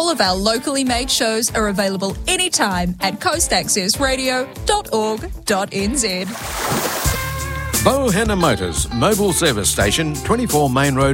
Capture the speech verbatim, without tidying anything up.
All of our locally made shows are available anytime at coast access radio dot org dot n z. Bohenna Motors, mobile service station, twenty-four Main Road,